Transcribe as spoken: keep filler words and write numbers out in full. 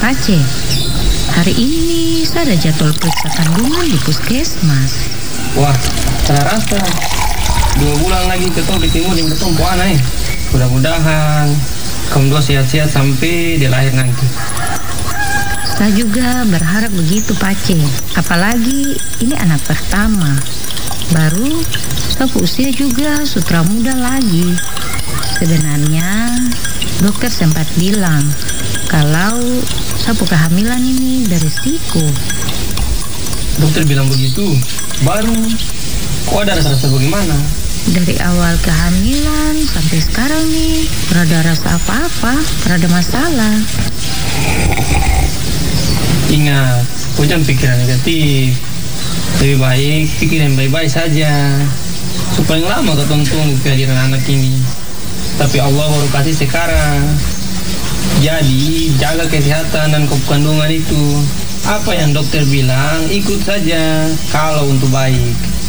Pace, hari ini saya ada jadwal periksa kandungan di puskesmas. Wah, saya rasa dua bulan lagi ketemu ketemu dengan ketemu anak nih. Mudah-mudahan kamu dua sehat-sehat sampai dia lahir nanti. Saya juga berharap begitu, Pace. Apalagi ini anak pertama. Baru satu usia juga sutra muda lagi. Sebenarnya dokter sempat bilang kalau sapu kehamilan ini beresiko. Dokter bilang begitu. Baru kok ada rasa-rasa bagaimana? Dari awal kehamilan sampai sekarang nih, rada rasa apa-apa, rada masalah. Ingat, kau jangan pikiran negatif. Lebih baik pikirin baik-baik saja. Supaya lama kau tunggu kehadiran anak ini. Tapi Allah baru kasih sekarang. Jadi jaga kesehatan dan kandungan itu. Apa yang dokter bilang ikut saja kalau untuk baik.